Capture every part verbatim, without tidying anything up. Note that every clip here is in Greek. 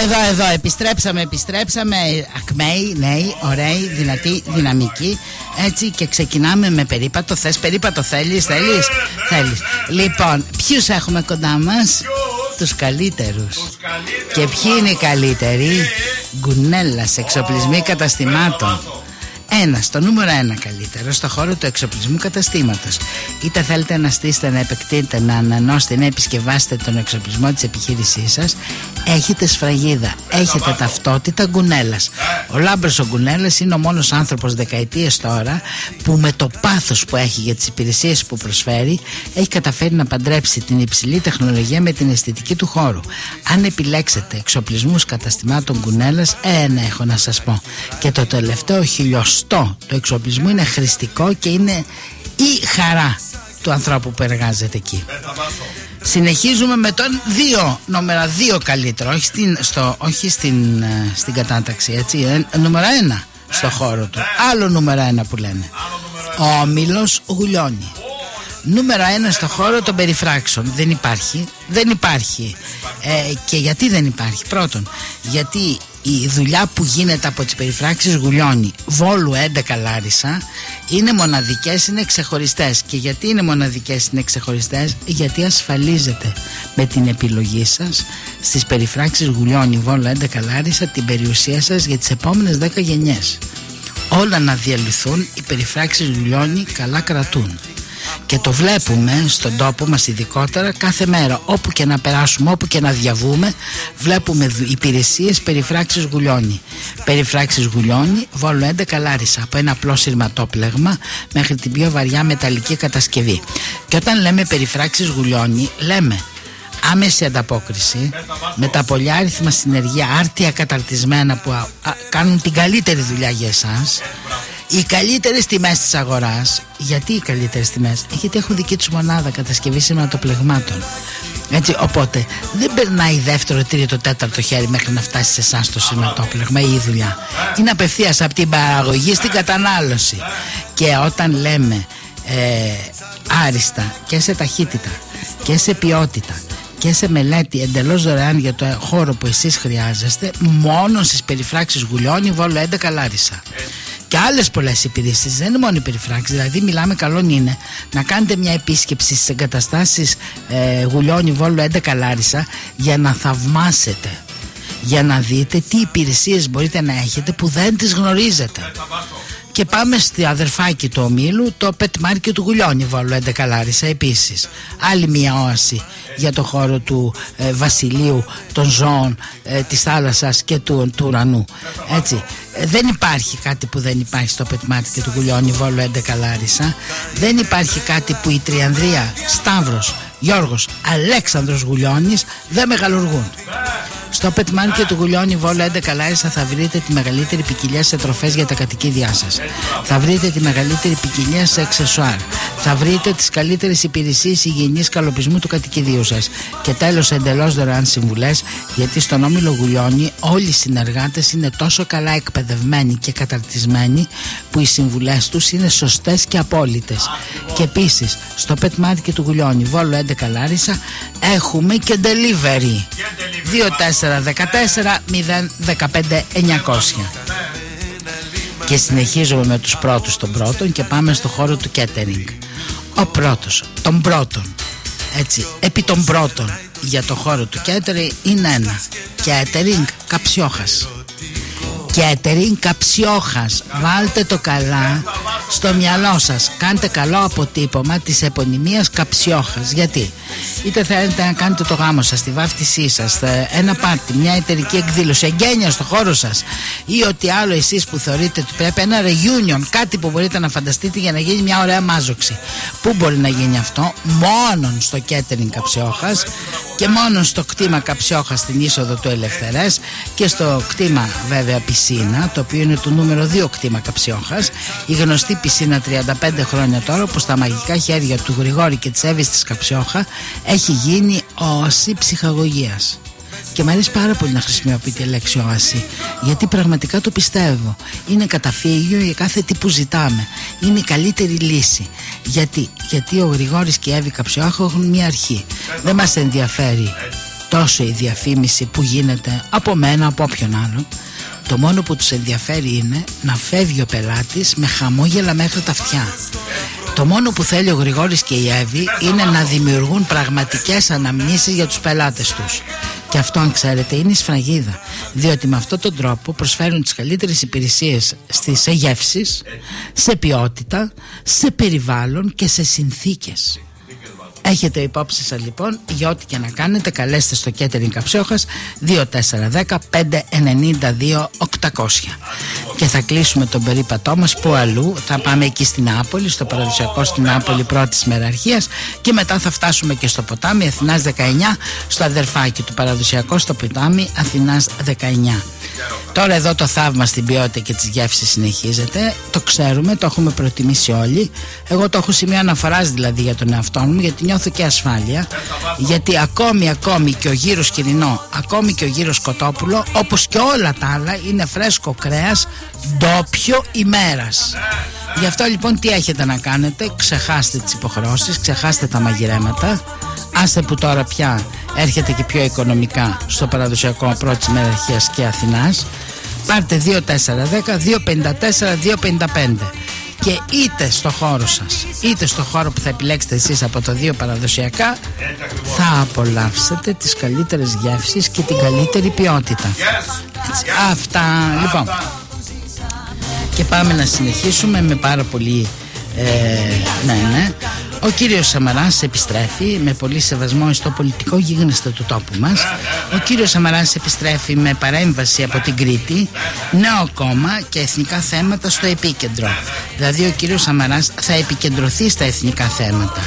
εδώ, εδώ, επιστρέψαμε, επιστρέψαμε. Ακμαίοι, νέοι, ωραίοι, δυνατοί, δυναμικοί. Έτσι, και ξεκινάμε με περίπατο. Θες περίπατο, θέλεις, θέλεις, θέλεις. Λοιπόν, ποιους έχουμε κοντά μας? Τους καλύτερους. Και ποιοι είναι οι καλύτεροι? Γκουνέλας, εξοπλισμοί καταστημάτων. Ένα, το νούμερο ένα καλύτερο στο χώρο του εξοπλισμού καταστήματος. Είτε θέλετε να στήσετε, να επεκτείνετε, να ανανεώσετε, να επισκευάσετε τον εξοπλισμό της επιχείρησής σας, έχετε σφραγίδα, έχετε ταυτότητα Γκουνέλας. Ο Λάμπρος ο Γκουνέλας είναι ο μόνος άνθρωπος δεκαετίες τώρα που με το πάθος που έχει για τις υπηρεσίες που προσφέρει έχει καταφέρει να παντρέψει την υψηλή τεχνολογία με την αισθητική του χώρου. Αν επιλέξετε εξοπλισμούς καταστημάτων Γκουνέλας, ένα έχω να σας πω. Και το τελευταίο χιλιοστό του εξοπλισμού είναι χρηστικό και είναι η χαρά του ανθρώπου που εργάζεται εκεί. Συνεχίζουμε με τον δύο, νούμερο δύο καλύτερο, όχι στην, στο, όχι στην, στην κατάταξη, έτσι, ε, νούμερο ένα στο χώρο του. Άλλο νούμερο ένα που λένε. Ο Όμιλος Γουλιώνη. Νούμερο ένα στο χώρο των περιφράξεων. Δεν υπάρχει. Δεν υπάρχει. Ε, και γιατί δεν υπάρχει? Πρώτον, γιατί η δουλειά που γίνεται από τις περιφράξεις Γουλιώνη, Βόλου, έντεκα, Λάρισα είναι μοναδικές, είναι ξεχωριστές. Και γιατί είναι μοναδικές, είναι ξεχωριστές? Γιατί ασφαλίζεται με την επιλογή σας στις περιφράξεις Γουλιώνη, Βόλου, έντεκα, Λάρισα την περιουσία σας για τις επόμενες δέκα γενιές. Όλα να διαλυθούν, οι περιφράξεις Γουλιώνη καλά κρατούν. Και το βλέπουμε στον τόπο μας ειδικότερα κάθε μέρα. Όπου και να περάσουμε, όπου και να διαβούμε, βλέπουμε υπηρεσίες περιφράξεις Γουλιώνη. Περιφράξεις Γουλιώνη, Βόλο, έντεκα, Λάρισα. Από ένα απλό σειρματόπλεγμα μέχρι την πιο βαριά μεταλλική κατασκευή. Και όταν λέμε περιφράξεις Γουλιώνη, λέμε άμεση ανταπόκριση με τα πολυάριθμα συνεργεία άρτια καταρτισμένα που α, α, κάνουν την καλύτερη δουλειά για εσάς. Οι καλύτερες τιμές της αγοράς. Γιατί οι καλύτερες τιμές? Γιατί έχουν δική τους μονάδα κατασκευή σειρματοπλεγμάτων. Έτσι, οπότε δεν περνάει δεύτερο, τρίτο, τέταρτο χέρι μέχρι να φτάσει σε εσάς το σειρματόπλεγμα ή η δουλειά. Είναι απευθείας από την παραγωγή στην κατανάλωση. Και όταν λέμε ε, άριστα και σε ταχύτητα και σε ποιότητα και σε μελέτη εντελώς δωρεάν για το χώρο που εσείς χρειάζεστε, μόνο στις περιφράξεις Γουλιώνη, Βόλο, έντεκα, Λάρισα. Και άλλες πολλές υπηρεσίες, δεν είναι μόνο οι περιφράξεις. Δηλαδή, μιλάμε, καλό είναι να κάνετε μια επίσκεψη στις εγκαταστάσεις ε, Γουλιώνη, Βόλο, έντεκα, Λάρισα για να θαυμάσετε, για να δείτε τι υπηρεσίες μπορείτε να έχετε που δεν τις γνωρίζετε. Και πάμε στη αδερφάκι του ομίλου, το Pet Market του Γουλιώνη, Βόλο, έντεκα, Λάρισα επίσης. Άλλη μια όαση για το χώρο του ε, βασιλείου, των ζώων, ε, της θάλασσας και του, του ουρανού. Έτσι. Ε, δεν υπάρχει κάτι που δεν υπάρχει στο Pet Market του Γουλιώνη, Βόλο, έντεκα, Λάρισα. Δεν υπάρχει κάτι που η Τριανδρία, Σταύρος, Γιώργος, Αλέξανδρος Γουλιώνης δεν μεγαλουργούν. Στο Pet Market του Γουλιώνη, Βόλο, έντεκα, Λάρισα θα βρείτε τη μεγαλύτερη ποικιλία σε τροφές για τα κατοικίδια σας. Θα βρείτε τη μεγαλύτερη ποικιλία σε αξεσουάρ. Θα βρείτε τις καλύτερες υπηρεσίες υγιεινής καλοπισμού του κατοικιδίου σας. Και τέλος, εντελώς δωρεάν συμβουλές, γιατί στον Όμιλο Γουλιώνη όλοι οι συνεργάτες είναι τόσο καλά εκπαιδευμένοι και καταρτισμένοι που οι συμβουλές τους είναι σωστές και απόλυτες. Και επίσης, στο Pet Market του Γουλιώνη, Βόλο, έντεκα, Λάρισα έχουμε και delivery. δύο τέσσερα ένα τέσσερα μηδέν ένα πέντε εννιακόσια. Και συνεχίζουμε με τους πρώτους των πρώτων και πάμε στο χώρο του catering. Ο πρώτος των πρώτων, έτσι, επί των πρώτων για το χώρο του catering είναι ένα. Catering Καψιόχας. Catering Καψιόχας. Βάλτε το καλά στο μυαλό σας. Κάντε καλό αποτύπωμα της επωνυμίας Καψιόχας. Γιατί? Είτε θέλετε να κάνετε το γάμο σας, τη βάφτισή σας, ένα πάρτι, μια εταιρική εκδήλωση, εγγένεια στο χώρο σας ή ό,τι άλλο εσείς που θεωρείτε ότι πρέπει, ένα reunion, κάτι που μπορείτε να φανταστείτε για να γίνει μια ωραία μάζοξη. Πού μπορεί να γίνει αυτό? Μόνον στο catering Καψιόχας και μόνο στο κτήμα Καψιόχας στην είσοδο του Ελευθερές και στο κτήμα βέβαια πισίνα, το οποίο είναι το νούμερο δύο κτήμα Καψιόχας, η γνωστή πισίνα τριάντα πέντε χρόνια τώρα που στα μαγικά χέρια του Γρηγόρη και της Εύης της Καψιόχα έχει γίνει όαση ψυχαγωγίας. Και μου αρέσει πάρα πολύ να χρησιμοποιεί τη λέξη όαση, γιατί πραγματικά το πιστεύω. Είναι καταφύγιο για κάθε τι που ζητάμε. Είναι η καλύτερη λύση. Γιατί, γιατί ο Γρηγόρης και η Εύη Καψιόχα έχουν μια αρχή. Δεν μας ενδιαφέρει τόσο η διαφήμιση που γίνεται από μένα, από όποιον άλλον. Το μόνο που τους ενδιαφέρει είναι να φεύγει ο πελάτης με χαμόγελα μέχρι τα αυτιά. Το μόνο που θέλει ο Γρηγόρης και η Εύη είναι να δημιουργούν πραγματικές αναμνήσεις για τους πελάτες τους. Και αυτό, αν ξέρετε, είναι η σφραγίδα. Διότι με αυτόν τον τρόπο προσφέρουν τις καλύτερες υπηρεσίες στις γεύσεις, σε ποιότητα, σε περιβάλλον και σε συνθήκες. Έχετε υπόψη σας λοιπόν, για ό,τι και να κάνετε, καλέστε στο Catering Καψιόχας δύο τέσσερα ένα μηδέν πέντε εννιά δύο οκτακόσια. Και θα κλείσουμε τον περίπατό μας που αλλού. Θα πάμε εκεί στην Νάπολη, στο παραδοσιακό στην Νάπολη πρώτης μεραρχίας, και μετά θα φτάσουμε και στο ποτάμι Αθηνάς δεκαεννιά, στο αδερφάκι του παραδοσιακό, στο ποτάμι Αθηνάς δεκαεννιά. Τώρα εδώ το θαύμα στην ποιότητα και τις γεύσεις συνεχίζεται. Το ξέρουμε, το έχουμε προτιμήσει όλοι. Εγώ το έχω σημείο αναφοράς δηλαδή για τον εαυτό μου, γιατί νιώθω και ασφάλεια. Γιατί ακόμη ακόμη και ο γύρος Κυρινό, ακόμη και ο γύρος Κοτόπουλο, όπως και όλα τα άλλα, είναι φρέσκο κρέας ντόπιο ημέρας. Γι' αυτό λοιπόν τι έχετε να κάνετε? Ξεχάστε τις υποχρεώσεις, ξεχάστε τα μαγειρέματα. Άστε που τώρα πια έρχεται και πιο οικονομικά στο παραδοσιακό πρώτης μεραρχίας και Αθηνάς. Πάρτε δύο τέσσερα ένα μηδέν δύο πέντε τέσσερα δύο πέντε πέντε και είτε στο χώρο σας είτε στο χώρο που θα επιλέξετε εσείς από τα δύο παραδοσιακά, θα απολαύσετε τις καλύτερες γεύσεις και την καλύτερη ποιότητα. Έτσι, αυτά λοιπόν. Και πάμε να συνεχίσουμε με πάρα πολύ ε, ναι ναι Ο κύριος Σαμαράς επιστρέφει με πολύ σεβασμό στο πολιτικό γίγνεσθε του τόπου μας. Ο κύριος Σαμαράς επιστρέφει με παρέμβαση από την Κρήτη, νέο κόμμα και εθνικά θέματα στο επίκεντρο. Δηλαδή ο κύριος Σαμαράς θα επικεντρωθεί στα εθνικά θέματα.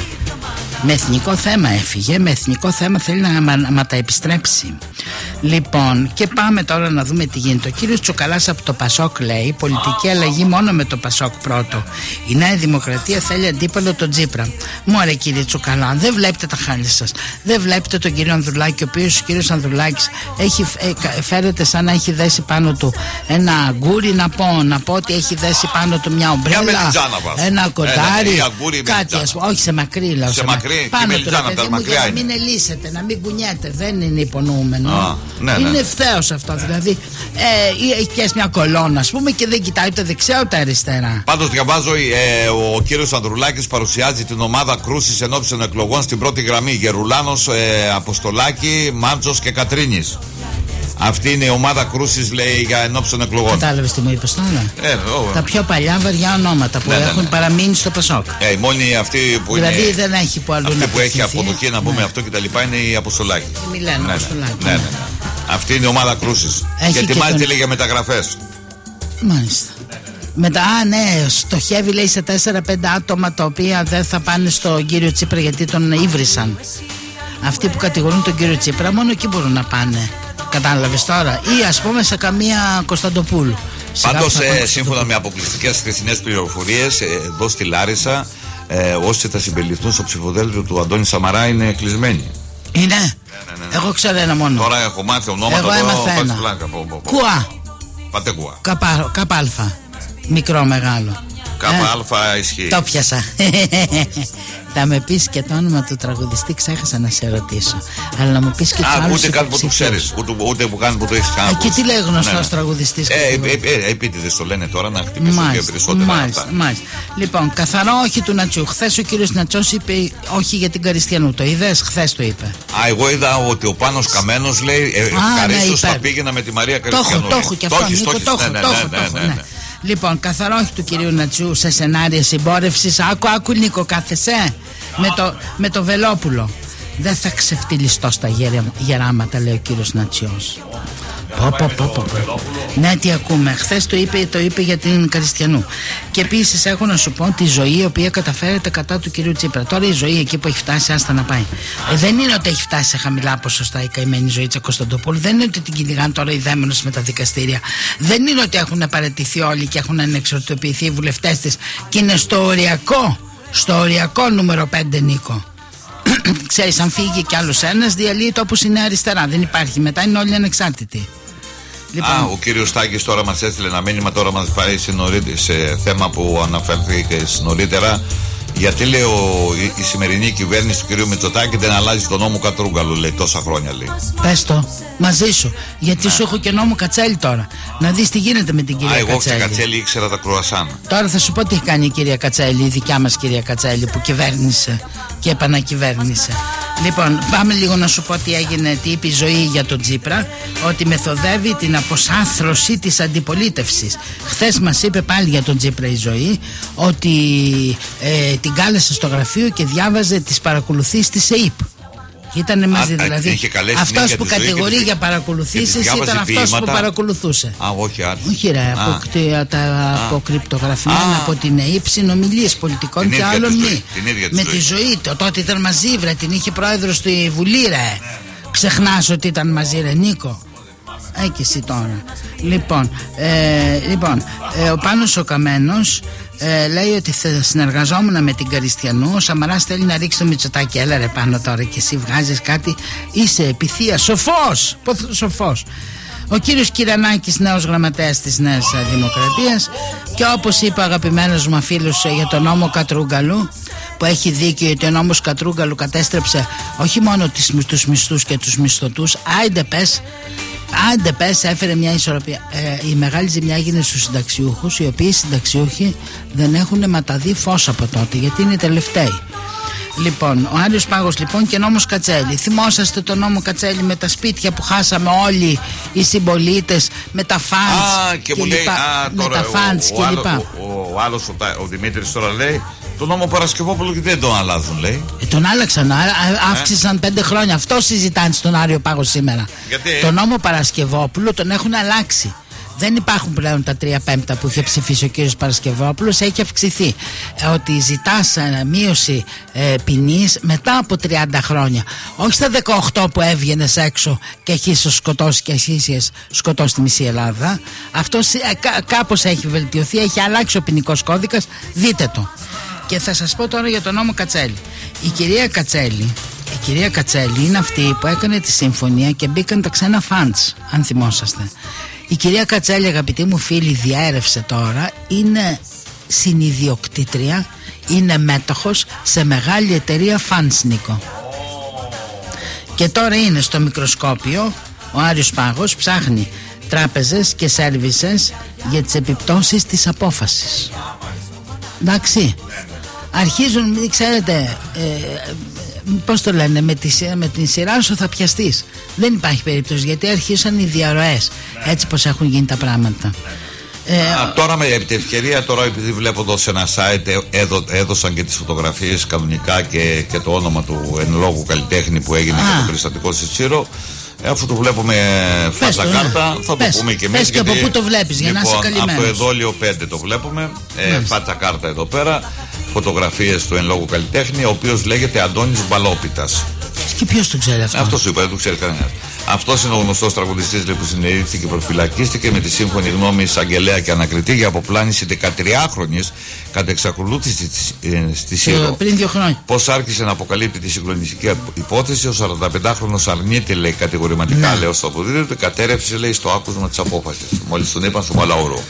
Με εθνικό θέμα έφυγε, με εθνικό θέμα θέλει να μα τα επιστρέψει. Λοιπόν, και πάμε τώρα να δούμε τι γίνεται. Ο κύριος Τσουκαλάς από το Πασόκ λέει: πολιτική αλλαγή μόνο με το Πασόκ πρώτο. Η Νέα Δημοκρατία θέλει αντίπαλο τον Τσίπρα. Μωρέ κύριε Τσουκαλά, δεν βλέπετε τα χάλια σας. Δεν βλέπετε τον κύριο Ανδρουλάκη, ο οποίος ο κύριος Ανδρουλάκης έχει, ε, φέρεται σαν να έχει δέσει πάνω του ένα αγκούρι. Να πω, να πω ότι έχει δέσει πάνω του μια ομπρέλα, ένα κοντάρι, κάτι ας πούμε. Όχι σε μακρύ, λέω. Σε μακρύ, πάνω του, παιδί μου, για να μην ελίσσετε, να μην κουνιέται. Δεν είναι υπονοούμενο. Α, ναι, ναι. Είναι ευθέως αυτό. Δηλαδή ε, έχει πιάσει μια κολόνα, ας πούμε, και δεν κοιτάει ούτε δεξιά ούτε αριστερά. Πάντως διαβάζω, ε, ο κύριος Ανδρουλάκης παρουσιάζει την ομάδα κρούσης ενώπιση των εκλογών στην πρώτη γραμμή. Γερουλάνος, ε, Αποστολάκη, Μάντζος και Κατρίνης. Αυτή είναι η ομάδα κρούσης, λέει, για ενώπιση των εκλογών. Κατάλαβες τι μου είπες τώρα? Ε, τα πιο παλιά βαριά ονόματα που ναι, έχουν ναι, ναι. παραμείνει στο Πασόκ. Ε, η μόνη αυτή που δηλαδή είναι. Δεν έχει που αλλού αυτή να που έχει αποδοχή να πούμε ναι. αυτό και τα λοιπά είναι η Αποστολάκη. Η Μιλένα ναι, Αποστολάκη. Ναι, ναι, ναι. ναι. Αυτή είναι η ομάδα κρούσης. Και ετοιμάζεται, τον... λέει, για μεταγραφές. Μάλιστα. Μετά, α, ναι, στοχεύει, λέει, σε τέσσερα πέντε άτομα τα οποία δεν θα πάνε στον κύριο Τσίπρα γιατί τον ήβρισαν. Αυτοί που κατηγορούν τον κύριο Τσίπρα μόνο εκεί μπορούν να πάνε. Κατάλαβες τώρα? Ή ας πούμε σε καμία Κωνσταντοπούλου. Πάντως, ε, σύμφωνα με αποκλειστικές χθεσινές πληροφορίες, ε, εδώ στη Λάρισα, ε, όσοι θα συμπεριληφθούν στο ψηφοδέλτιο του Αντώνη Σαμαρά είναι κλεισμένοι. Είναι? Ναι, ναι, ναι, ναι. Εγώ ξέρω ένα μόνο. Τώρα έχω μάθει ονόματα. Εγώ έμαθα ένα. Κουά. Πάτε κουά. Καπάλφα. Μικρό, μεγάλο. Καπάλφα, ε, ισχύει. Το πιάσα. Θα με πεις και το όνομα του τραγουδιστή, ξέχασα να σε ρωτήσω. Αλλά να μου πεις και τους άλλους. Ούτε καν που το ξέρεις, ούτε, ούτε που καν που το έχεις κάνει. Και τι λέει γνωστός ναι. τραγουδιστής? Ε, ε, ε, ε, επίτηδες το λένε τώρα, να χτυπήσουν και περισσότερα. Μάλιστα, μάλιστα. Λοιπόν, καθαρό όχι του Νατσιού. Χθες ο κύριος Νατσός είπε όχι για την Καριστιανού. Το είδες? Χθες το είπε. Α, εγώ είδα ότι ο Πάνος Καμένος λέει ευχαρίστως θα πήγαινα με τη Μαρία Καριστιανού. Το έχω και αυτό. Το έχω. Λοιπόν, καθαρό του κυρίου Νατσιού σε σενάρια συμπόρευσης. Άκου, άκου Νίκο, κάθεσαι με το, με το Βελόπουλο. Δεν θα ξεφτυλιστώ στα γερα, γεράματα, λέει ο κύριος Νατσιός. Πω, πω, πω, πω. Ναι, τι ακούμε. Χθες το είπε, το είπε για την Καριστιανού. Και επίσης έχω να σου πω τη ζωή η οποία καταφέρεται κατά του κυρίου Τσίπρα. Τώρα η ζωή εκεί που έχει φτάσει, άστα να πάει. Ε, δεν είναι ότι έχει φτάσει σε χαμηλά ποσοστά η καημένη ζωή της Κωνσταντοπούλου. Δεν είναι ότι την κυνηγάνε τώρα οι δαίμονες με τα δικαστήρια. Δεν είναι ότι έχουν παραιτηθεί όλοι και έχουν ανεξαρτητοποιηθεί οι βουλευτές της. Και είναι στο οριακό, στο οριακό νούμερο πέντε, Νίκο. Ξέρεις, αν φύγει κι άλλος ένας, διαλύεται όπως είναι αριστερά. Δεν υπάρχει. Μετά είναι όλοι ανεξάρτητοι. Λοιπόν. Α, ο κύριος Στάκης τώρα μας έστειλε ένα μήνυμα, τώρα μας πάει σε, νωρί... σε θέμα που αναφέρθηκε νωρίτερα Γιατί λέει ο, η, η σημερινή κυβέρνηση του κ. Μητσοτάκη δεν αλλάζει τον νόμο Κατρούγκαλου, λέει, τόσα χρόνια λέει. Πες το, μαζί σου. Γιατί ναι. Σου έχω και νόμο Κατσέλη τώρα. Να δεις τι γίνεται με την κυρία Α, Κατσέλη. Εγώ Κατσέλη ήξερα τα κρουασάν. Τώρα θα σου πω τι έχει κάνει η κυρία Κατσέλη, η δικιά μας κυρία Κατσέλη που κυβέρνησε και επανακυβέρνησε. Λοιπόν, πάμε λίγο να σου πω τι έγινε, τι είπε η ζωή για τον Τσίπρα. Ότι μεθοδεύει την αποσάθρωση της αντιπολίτευσης. Χθες μας είπε πάλι για τον Τσίπρα η ζωή ότι ε, την κάλεσε στο γραφείο και διάβαζε τις παρακολουθήσεις της ΕΥΠ. Ήτανε μαζί, α, δηλαδή. Αυτός που κατηγορεί για παρακολουθήσεις ήταν αυτός που παρακολουθούσε. Α, όχι, άρχισε. Όχι, ρε, από, τα αποκρυπτογραφημένα από την ΕΥΠ συνομιλίες πολιτικών και άλλων μη. Με τη ζωή του. Τότε ήταν μαζί, βρε, την είχε πρόεδρος στη Βουλή, ρε. Ξεχνάς ότι ήταν μαζί, ρε, Νίκο. Ε, και εσύ τώρα. Λοιπόν, ε, λοιπόν ε, ο Πάνος ο Καμένος ε, λέει ότι θα συνεργαζόμουν με την Καριστιανού. Ο Σαμαράς θέλει να ρίξει το Μητσοτάκη. Έλα ρε Πάνο τώρα και εσύ βγάζεις κάτι. Είσαι επιθεία, σοφός, σοφός. Ο κύριος Κυρανάκης, νέος γραμματέας της Νέας Δημοκρατίας. Και όπως είπε ο αγαπημένος μου φίλος για τον νόμο Κατρούγκαλου, που έχει δίκιο, ότι ο νόμος Κατρούγκαλου κατέστρεψε όχι μόνο τους μισθούς και τους μισθωτούς. Άιντε πες, άντε πες, έφερε μια ισορροπία. Ε, η μεγάλη ζημιά έγινε στους συνταξιούχους, οι οποίοι συνταξιούχοι δεν έχουν ματαδεί φως από τότε, γιατί είναι τελευταίοι. Λοιπόν, ο Άριος Πάγος λοιπόν και νόμος Κατσέλη. Θυμόσαστε τον νόμο Κατσέλη με τα σπίτια που χάσαμε όλοι οι συμπολίτες, με τα φαντς Α, και, και μου λέει, α, με τώρα, τα φαντς ο, και ο, λοιπά. Ο, ο, ο άλλος, ο, ο Δημήτρης τώρα λέει, τον νόμο Παρασκευόπουλου και δεν τον αλλάζουν, λέει. Ε, τον άλλαξαν, α, αύξησαν ε? πέντε χρόνια. Αυτό συζητάνε στον Άριο Πάγο σήμερα. Γιατί? Τον νόμο Παρασκευόπουλου τον έχουν αλλάξει. Δεν υπάρχουν πλέον τα τρία πέμπτα που είχε ψηφίσει ο κύριος Παρασκευόπουλος, έχει αυξηθεί. Ε, ότι ζητάς ε, μείωση ε, ποινής μετά από τριάντα χρόνια. Όχι στα δεκαοκτώ που έβγαινες έξω και έχεις σκοτώσει και έχεις σκοτώσει τη μισή Ελλάδα. Αυτό ε, κά, κάπως έχει βελτιωθεί, έχει αλλάξει ο ποινικός κώδικας. Δείτε το. Και θα σας πω τώρα για τον νόμο Κατσέλη. Η κυρία Κατσέλη, η κυρία Κατσέλη είναι αυτή που έκανε τη συμφωνία και μπήκαν τα ξένα φαντς, αν θυμόσαστε. Η κυρία Κατσέλη, αγαπητοί μου φίλοι, διέρευσε τώρα, είναι συνιδιοκτήτρια, είναι μέτοχος σε μεγάλη εταιρεία φαντς, Νίκο. Και τώρα είναι στο μικροσκόπιο, ο Άριος Πάγος ψάχνει τράπεζες και σέρβισες για τις επιπτώσεις της απόφασης. Εντάξει, αρχίζουν, ξέρετε, ε, πώς το λένε, με, τη, με την σειρά σου θα πιαστείς. Δεν υπάρχει περίπτωση, γιατί αρχίσαν οι διαρροές, έτσι πως έχουν γίνει τα πράγματα. Ε, Α, τώρα με επί ευκαιρία, τώρα επειδή βλέπω εδώ σε ένα site έδω, έδωσαν και τις φωτογραφίες κανονικά και, και το όνομα του εν λόγω καλλιτέχνη που έγινε για το περιστατικό στη Σύρο. Αφού το βλέπουμε φάτσα κάρτα, θα πες, το πούμε και εμείς. Πες και από πού το βλέπεις, για λοιπόν, να είσαι καλυμμένος. Από το εδόλιο πέντε το βλέπουμε, ε, φάτσα κάρτα εδώ πέρα, φωτογραφίες του εν λόγω καλλιτέχνη, ο οποίος λέγεται Αντώνης Μπαλόπιτας. Και ποιος το ξέρει αυτό? Αυτό σου είπα, δεν το ξέρει κανένας. Αυτός είναι ο γνωστός τραγουδιστής που συνελήφθηκε και προφυλακίστηκε με τη σύμφωνη γνώμη εισαγγελέα και ανακριτή για αποπλάνηση δεκατριάχρονης κατά εξακολούθηση στη Σύρο. Πριν δύο χρόνια. Πώς άρχισε να αποκαλύπτει τη συγκλονιστική υπόθεση, ο σαρανταπεντάχρονος αρνείται, λέει, κατηγορηματικά, ναι. Λέω στο αποδίδιο του, κατέρευσε, λέει, στο άκουσμα της απόφασης. Μόλις τον είπαν στο Μαλαούρο.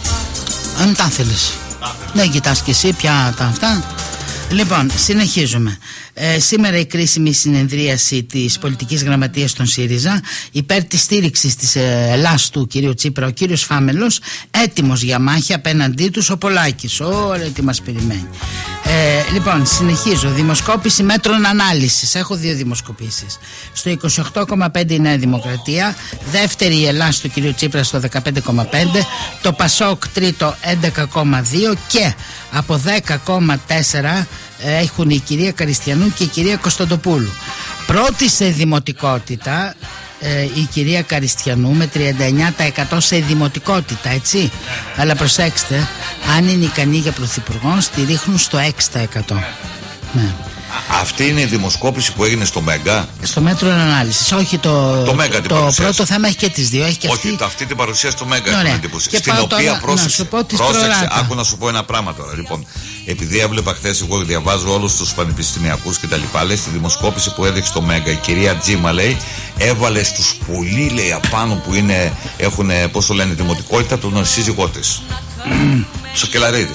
Αν τα θέλεις. Δεν κοιτάς κι εσύ πια τα αυτά. Λοιπόν, συνεχίζουμε. Ε, σήμερα η κρίσιμη συνεδρίαση της πολιτικής γραμματείας των ΣΥΡΙΖΑ υπέρ της στήριξης της ε, Ελλάς του κυρίου Τσίπρα, ο κύριος Φάμελος, έτοιμος για μάχη απέναντί τους ο Πολάκης. Ωραία, τι μας περιμένει. Ε, λοιπόν, συνεχίζω. Δημοσκόπηση μέτρων ανάλυσης. Έχω δύο δημοσκοπήσεις. Στο είκοσι οκτώ κόμμα πέντε η Νέα Δημοκρατία, δεύτερη η Ελλάς του κυρίου Τσίπρα στο δεκαπέντε κόμμα πέντε, το Πασόκ τρίτο έντεκα κόμμα δύο και από δέκα κόμμα τέσσερα έχουν η κυρία Καριστιανού και η κυρία Κωνσταντοπούλου. Πρώτη σε δημοτικότητα ε, η κυρία Καριστιανού με τριάντα εννέα τοις εκατό σε δημοτικότητα, έτσι. Αλλά προσέξτε, αν είναι ικανή για πρωθυπουργό, τη ρίχνουν στο έξι τοις εκατό. Ναι. Αυτή είναι η δημοσκόπηση που έγινε στο Μέγκα. Στο μέτρο ανάλυσης. Όχι το, το, Μέγκα, το πρώτο θέμα έχει και τις δύο. Έχει και όχι, αυτή... αυτή την παρουσία στο Μέγκα έχουμε εντύπωση. Στην οποία τώρα, πρόσεξε, πρόσεξε άκου να σου πω ένα πράγμα τώρα. Λοιπόν, επειδή έβλεπα χθες, εγώ διαβάζω όλους τους πανεπιστημιακούς και τα λοιπά, λέει, στη δημοσκόπηση που έδειξε στο Μέγκα, η κυρία Τζίμα, λέει, έβαλε στους πολύ, λέει, απάνω που είναι, έχουν, πώς το λένε, δημοτικότητα, τον σύζυγό της. Στο Κελαρίδη.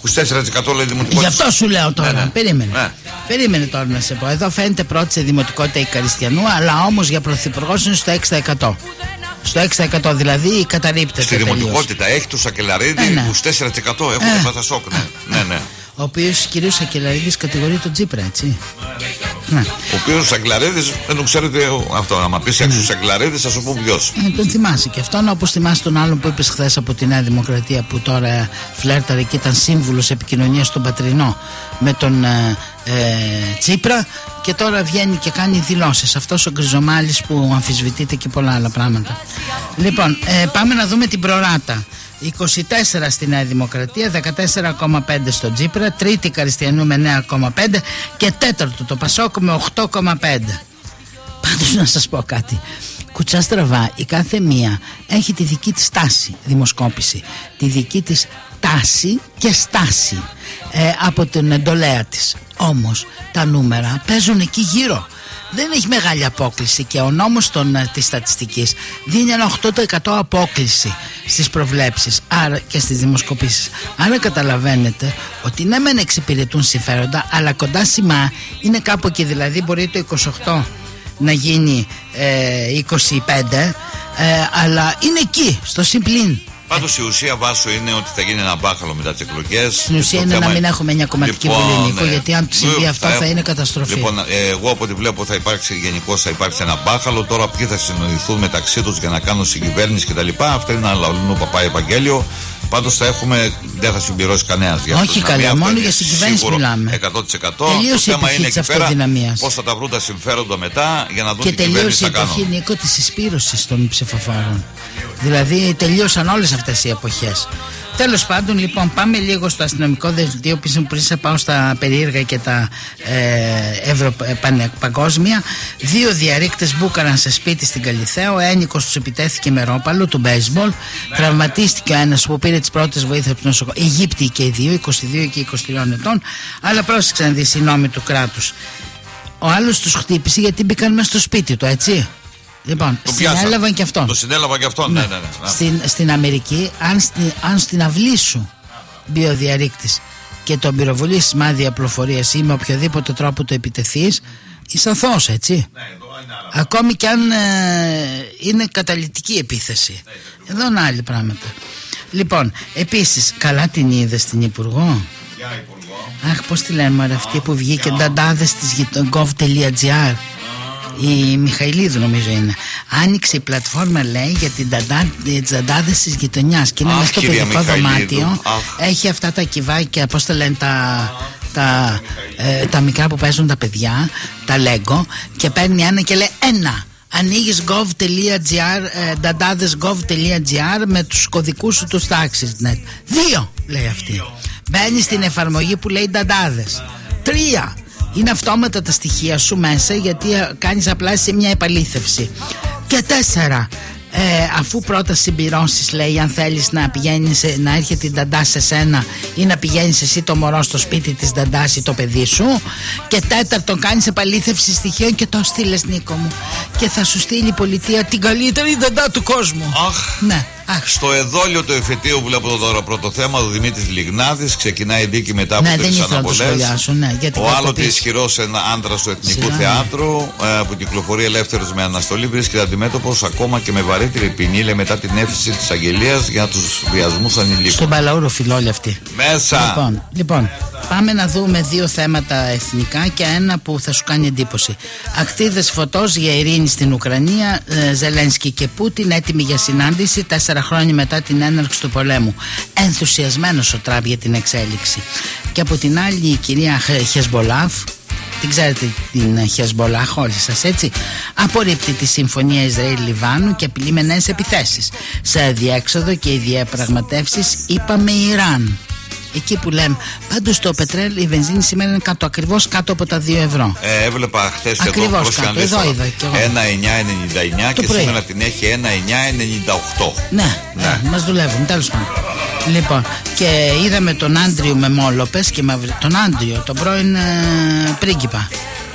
είκοσι τέσσερα τοις εκατό λέει δημοτικότητα. Γι' αυτό σου λέω τώρα. Ναι, ναι. Περίμενε. Ναι. Περίμενε τώρα να σε πω. Εδώ φαίνεται πρώτη σε δημοτικότητα η Καριστιανού, αλλά όμως για πρωθυπουργός είναι στο έξι τοις εκατό. Στο έξι τοις εκατό δηλαδή καταρρίπτεται. Στη δημοτικότητα έχει το Σακελαρίδη ε, ναι. είκοσι τέσσερα τοις εκατό. Έχουν ε. πατασόκ. Ναι. ναι, ναι. Ο οποίος κυρίως Σακελαρίδης κατηγορεί τον Τσίπρα, έτσι. Ναι. Ο οποίος ο Σακελαρίδης, δεν το ξέρετε αυτό. Αν πει έξω ο Σακελαρίδης, θα σου πω ποιος. Ε, τον θυμάσαι και αυτόν, όπως θυμάσαι τον άλλον που είπες χθες από τη Νέα Δημοκρατία, που τώρα φλέρταρε και ήταν σύμβουλος επικοινωνίας στον Πατρινό με τον ε, ε, Τσίπρα, και τώρα βγαίνει και κάνει δηλώσεις. Αυτός ο Γκριζομάλης που αμφισβητείται και πολλά άλλα πράγματα. Λοιπόν, ε, πάμε να δούμε την προράτα. είκοσι τέσσερα στη Νέα Δημοκρατία, δεκατέσσερα κόμμα πέντε στο Τσίπρα, τρίτη Καριστιανού με εννέα κόμμα πέντε και τέταρτο το Πασόκ με οκτώ κόμμα πέντε. Πάντως να σας πω κάτι. Κουτσά στραβά, η κάθε μία έχει τη δική της τάση, δημοσκόπηση, τη δική της τάση και στάση ε, από την εντολέα της. Όμως τα νούμερα παίζουν εκεί γύρω. Δεν έχει μεγάλη απόκληση και ο νόμος των, της στατιστικής δίνει ένα οκτώ τοις εκατό απόκληση στις προβλέψεις, άρα και στις δημοσκοπήσεις. Άρα καταλαβαίνετε ότι ναι μεν εξυπηρετούν συμφέροντα, αλλά κοντά σημαία είναι κάπου εκεί. Δηλαδή μπορεί το είκοσι οκτώ να γίνει ε, είκοσι πέντε, ε, αλλά είναι εκεί στο συμπλήν. Πάντως η ουσία, Βάσο, είναι ότι θα γίνει ένα μπάχαλο μετά τις εκλογές. Στην ουσία είναι να μην έχουμε μια κομματική λοιπόν, βουλή, Νίκο, ναι. γιατί αν συμβεί θα αυτό θα είναι καταστροφή. Λοιπόν, εγώ από ό,τι βλέπω θα υπάρξει γενικώς θα υπάρξει ένα μπάχαλο. Τώρα ποιοι θα συνοηθούν μεταξύ τους για να κάνουν συγκυβέρνηση κτλ. Αυτό είναι ένα λαολινό παπά Ευαγγέλιο. Πάντως θα έχουμε, δεν θα συμπληρώσει κανένας για αυτό. Όχι καλά, μόνο για συγκυβέρνηση μιλάμε. εκατό τοις εκατό. Τελείωσε το θέμα είναι εκεί πέρα πώς θα τα βρουν τα συμφέροντα μετά για να δουν και την κυβέρνηση θα κάνουν. Και τελείωσε η εποχή, Νίκο, της συσπήρωσης των ψηφοφόρων. Δηλαδή τελείωσαν όλες αυτές οι εποχές. Τέλος πάντων, λοιπόν, πάμε λίγο στο αστυνομικό δελτίο πριν σε πάω στα περίεργα και τα ε, ευρω, ε, πανε, παγκόσμια. Δύο διαρρήκτες μπούκαραν σε σπίτι στην Καλιθέο. Ένικος τους επιτέθηκε με ρόπαλο του μπέισμπολ. Τραυματίστηκε ο ένας που πήρε τις πρώτες βοήθειες από το νοσοκομείο. Αιγύπτιοι και οι δύο, είκοσι δύο και είκοσι τρία ετών. Αλλά πρόσεξε να δεις οι νόμοι του κράτους. Ο άλλος τους χτύπησε γιατί μπήκαν μέσα στο σπίτι του, έτσι. Λοιπόν, συνέλαβαν και αυτόν. Το συνέλαβαν και αυτόν, ναι, ναι, ναι, ναι. Στην, στην Αμερική, αν, στη, αν στην αυλή σου μπει ο διαρρήκτης και τον πυροβολήσεις με άδεια πληροφορίας ή με οποιοδήποτε τρόπο το επιτεθείς, είσαι αθώος, έτσι. Ναι, εδώ είναι άλλα. Ακόμη και αν ε, είναι καταλυτική επίθεση. Ναι, εδώ είναι άλλοι πράγματα. Λοιπόν, επίσης, καλά την είδες την Υπουργό. Ποια Υπουργό? Αχ, πώς τη λένε μωρέ, αυτή που βγήκε νταντάδες της gov.gr. Η Μιχαηλίδου νομίζω είναι. Άνοιξε η πλατφόρμα, λέει, για την νταντάδες της γειτονιάς. Και είναι μέσα στο παιδικό δωμάτιο. Αχ. Έχει αυτά τα κυβάκια, πώς τα λένε, τα, τα, ε, τα μικρά που παίζουν τα παιδιά, τα Lego. Και παίρνει ένα και λέει ένα. Ανοίγεις gov.gr, νταντάδες gov.gr με τους κωδικούς σου τους τάξεις. Ναι. Δύο, λέει αυτή. Μπαίνει στην εφαρμογή που λέει νταντάδες. Τρία. Είναι αυτόματα τα στοιχεία σου μέσα, γιατί κάνεις απλά σε μια επαλήθευση. Και τέσσερα, ε, αφού πρώτα συμπληρώσεις, λέει, αν θέλεις να πηγαίνεις, να έρχεται η νταντά σε σένα ή να πηγαίνεις εσύ το μωρό στο σπίτι της νταντάς ή το παιδί σου. Και τέταρτον, κάνεις επαλήθευση στοιχείων και το στείλες, Νίκο μου, και θα σου στείλει η πολιτεία την καλύτερη νταντά του κόσμου. Αχ. Ναι. Αχ. Στο εδόλιο του εφετείου, βλέπω τώρα πρώτο θέμα, ο Δημήτρης Λιγνάδης, ξεκινάει η δίκη μετά από ναι, τρεις αναβολές. Ναι, ο άλλοτε ισχυρός ένα άντρας του Εθνικού Συγνώμη. Θεάτρου ε, που κυκλοφορεί ελεύθερος με αναστολή, βρίσκεται αντιμέτωπος ακόμα και με βαρύτερη ποινή, λέει, μετά την έφεση της αγγελίας για τους βιασμούς ανηλίκων. Στον Παλαούρο φιλόλοι αυτοί. Μέσα! Λοιπόν, λοιπόν, πάμε να δούμε δύο θέματα εθνικά και ένα που θα σου κάνει εντύπωση. Ακτίδες φωτός για ειρήνη στην Ουκρανία. ε, Ζελένσκι και Πούτιν έτοιμοι για συνάντηση τέσσερα χρόνια μετά την έναρξη του πολέμου. Ενθουσιασμένος ο Τραμπ για την εξέλιξη. Και από την άλλη η κυρία Χεσμπολάφ, την ξέρετε την Χεσμπολάχ όλοι σας, έτσι, απορρίπτει τη συμφωνία Ισραήλ-Λιβάνου και απειλεί με νέες επιθέσεις. Σε αδιέξοδο και οι διαπραγματεύσεις είπαμε Ιράν. Εκεί που λέμε, πάντως το πετρέλαιο, η βενζίνη σήμερα είναι κάτω, ακριβώς κάτω από τα δύο ευρώ. Ε, έβλεπα χθες εδώ, ακριβώς κάτω, εδώ είδα και εγώ. ένα εννιά ενενήντα εννιά και πρωί. Σήμερα την έχει ένα εννιά ενενήντα οκτώ. Ναι, ναι. Ε, μας δουλεύουν, τέλος πάντων. Λοιπόν, και είδαμε τον Άντριο με Μόλοπες και με, τον Άντριο, τον πρώην ε, πρίγκιπα.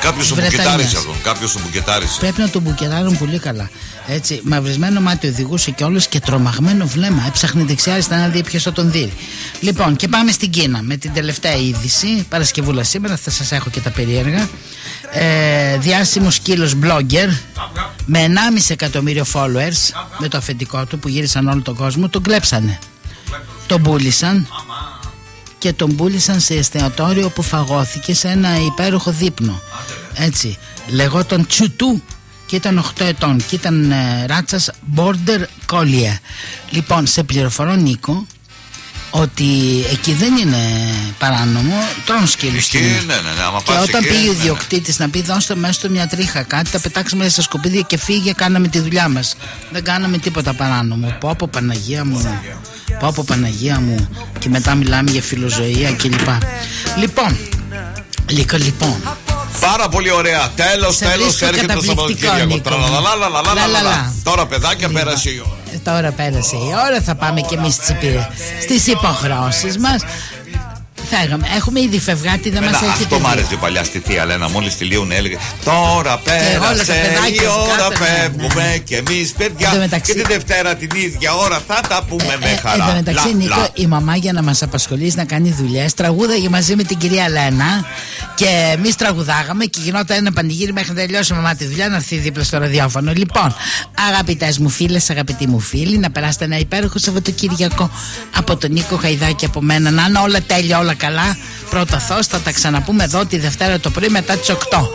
Κάποιος τον μπουκετάρισε αυτόν. Κάποιος τον μπουκετάρισε. Πρέπει να τον μπουκετάρουν πολύ καλά. Έτσι, μαυρισμένο μάτι οδηγούσε κιόλας και τρομαγμένο βλέμμα. Έψαχνε δεξιά-αριστερά να δει ποιος θα τον δει. Λοιπόν, και πάμε στην Κίνα με την τελευταία είδηση. Παρασκευούλα σήμερα, θα σας έχω και τα περίεργα. Ε, διάσημος σκύλος blogger με ενάμιση εκατομμύριο followers, με το αφεντικό του που γύρισαν όλο τον κόσμο, τον κλέψανε. Τον πούλησαν και τον πούλησαν σε εστιατόριο που φαγώθηκε σε ένα υπέροχο δείπνο. Έτσι, λεγόταν Τσουτού και ήταν οκτώ ετών και ήταν ε, ράτσας Border Collie. Λοιπόν, σε πληροφορώ, Νίκο, ότι εκεί δεν είναι παράνομο, τρώνε σκύλους. Ναι, ναι, ναι, άμα και όταν εκεί, πήγε ο ναι, ιδιοκτήτης ναι. να πει δώστε μέσα στο μια τρίχα κάτι, τα πετάξαμε στα σκουπίδια και φύγε, κάναμε τη δουλειά μας. Δεν κάναμε τίποτα παράνομο. Πω πω Παναγία μου, πω πω Παναγία μου. Και μετά μιλάμε για φιλοζωία κλπ. Λοιπόν, λίγο λοιπόν. Πάρα πολύ ωραία. Τέλος, τέλος, έρχεται το Σαββατοκύριακο. Τώρα, παιδάκια, πέρασε η ώρα. Τώρα πέρασε η ώρα, θα πάμε και εμείς στις υποχρεώσεις μας. Έχουμε ήδη φευγάτη, δεν μας έχει πει. Αυτό μ' άρεσε παλιά στη Θεία Λένα. Μόλις τελείωνε έλεγε τώρα πέρασε η ώρα, φεύγουμε κι εμείς παιδιά. Και τη Δευτέρα την ίδια ώρα θα τα πούμε με χαρά. Εν τω μεταξύ, Νίκο, η μαμά για να μας απασχολήσει να κάνει δουλειές τραγούδαγε μαζί με την κυρία Λένα. Και εμείς τραγουδάγαμε και γινόταν ένα πανηγύρι μέχρι να τελειώσει η μαμά τη δουλειά να έρθει δίπλα στο ραδιόφωνο. Λοιπόν, αγαπητές μου φίλες, αγαπητοί μου φίλοι, να περάσετε ένα υπέροχο Σαββατοκύριακο από τον Νίκο Χαϊδάκη, από μένα. Να είναι όλα τέλεια, όλα καλά. Πρώτα Θεός, θα τα ξαναπούμε εδώ τη Δευτέρα το πρωί μετά τις οκτώ.